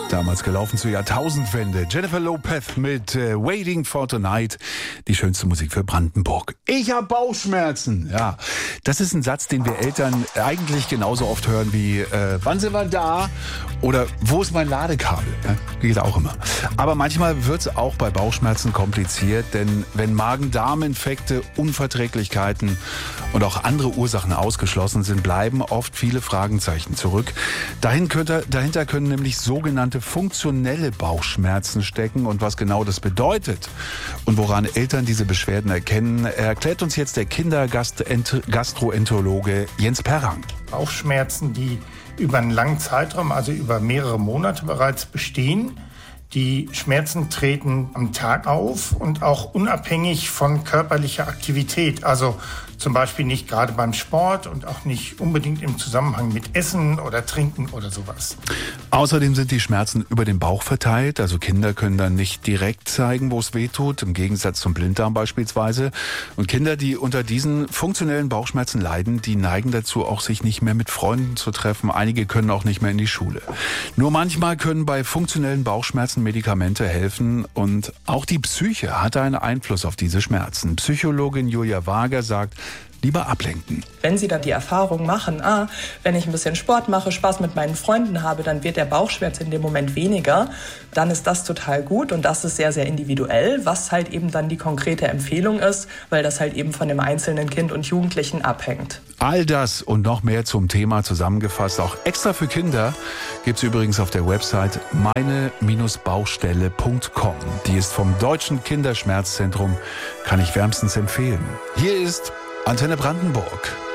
Damals gelaufen zur Jahrtausendwende. Jennifer Lopez mit Waiting for Tonight. Die schönste Musik für Brandenburg. Ich habe Bauchschmerzen. Ja, das ist ein Satz, den wir Eltern eigentlich genauso oft hören wie wann sind wir da? Oder wo ist mein Ladekabel? Ja, geht auch immer. Aber manchmal wird es auch bei Bauchschmerzen kompliziert, denn wenn Magen-Darm-Infekte, Unverträglichkeiten und auch andere Ursachen ausgeschlossen sind, bleiben oft viele Fragezeichen zurück. Dahinter können nämlich sogenannte funktionelle Bauchschmerzen stecken. Und was genau das bedeutet und woran Eltern diese Beschwerden erkennen, erklärt uns jetzt der Kindergastroenterologe Jens Perrang. Bauchschmerzen, die über einen langen Zeitraum, also über mehrere Monate bereits bestehen. Die Schmerzen treten am Tag auf und auch unabhängig von körperlicher Aktivität. Also zum Beispiel nicht gerade beim Sport und auch nicht unbedingt im Zusammenhang mit Essen oder Trinken oder sowas. Außerdem sind die Schmerzen über den Bauch verteilt. Also Kinder können dann nicht direkt zeigen, wo es weh tut, im Gegensatz zum Blinddarm beispielsweise. Und Kinder, die unter diesen funktionellen Bauchschmerzen leiden, die neigen dazu, auch sich nicht mehr mit Freunden zu treffen. Einige können auch nicht mehr in die Schule. Nur manchmal können bei funktionellen Bauchschmerzen Medikamente helfen. Und auch die Psyche hat einen Einfluss auf diese Schmerzen. Psychologin Julia Wager sagt, lieber ablenken. Wenn Sie dann die Erfahrung machen, wenn ich ein bisschen Sport mache, Spaß mit meinen Freunden habe, dann wird der Bauchschmerz in dem Moment weniger, dann ist das total gut und das ist sehr, sehr individuell, was halt eben dann die konkrete Empfehlung ist, weil das halt eben von dem einzelnen Kind und Jugendlichen abhängt. All das und noch mehr zum Thema zusammengefasst, auch extra für Kinder, gibt's übrigens auf der Website meine-baustelle.com. Die ist vom Deutschen Kinderschmerzzentrum, kann ich wärmstens empfehlen. Hier ist Antenne Brandenburg.